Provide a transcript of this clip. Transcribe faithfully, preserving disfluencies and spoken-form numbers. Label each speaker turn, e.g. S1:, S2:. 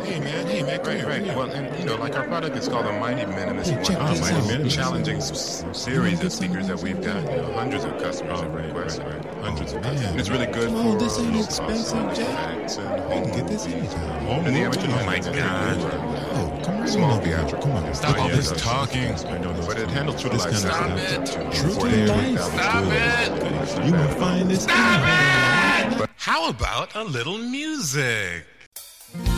S1: Hey man, hey man, come
S2: Right,
S1: here,
S2: right.
S1: come here.
S2: Well, and you know, like our product is called the Mighty Minimus
S1: Hey, check
S2: one.
S1: this
S2: Mighty
S1: out.
S2: Minimus.
S1: Listen.
S2: Challenging s- series of speakers that we've got. You know, hundreds of customers
S1: Oh,
S2: have
S1: right,
S2: requested.
S1: right, right.
S2: Hundreds
S1: Oh,
S2: of customers.
S1: man.
S2: And it's really good
S1: Oh,
S2: for
S1: this
S2: uh,
S1: ain't
S2: low-cost
S1: expensive, Jack.
S2: effects and
S1: You
S2: home
S1: can get this
S2: movies.
S1: anytime. Home
S2: And the
S1: movies?
S2: amateur
S1: Oh, my
S2: license.
S1: God.
S2: Uh,
S1: Oh, come on.
S2: Small
S1: over here.
S2: theatrical.
S1: Come on.
S2: Stop all
S1: Yeah,
S2: this
S1: that's-
S2: talking.
S1: I know those
S2: But it handles true to
S1: This
S2: life.
S1: kind of
S2: Stop
S1: stuff.
S2: it.
S1: True to life.
S2: Stop
S1: it. You want to find this?
S3: How about a little music?